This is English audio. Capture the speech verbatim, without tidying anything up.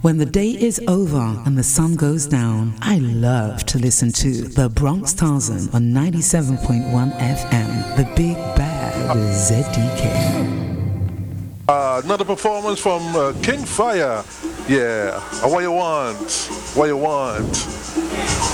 When the day is over and the sun goes down, I love to listen to the Bronx Tarzan on ninety-seven point one F M, the Big Bad Z D K. Uh, another performance from uh, King Fire. Yeah, what you want? What you want?